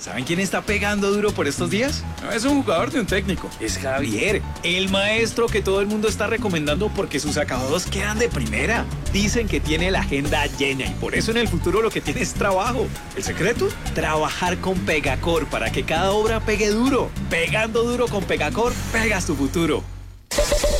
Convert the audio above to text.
¿Saben quién está pegando duro por estos días? No es un jugador de un técnico, es Javier, el maestro que todo el mundo está recomendando porque sus acabados quedan de primera. Dicen que tiene la agenda llena y por eso en el futuro lo que tiene es trabajo. ¿El secreto? Trabajar con Pegacor para que cada obra pegue duro. Pegando duro con Pegacor, pegas tu futuro.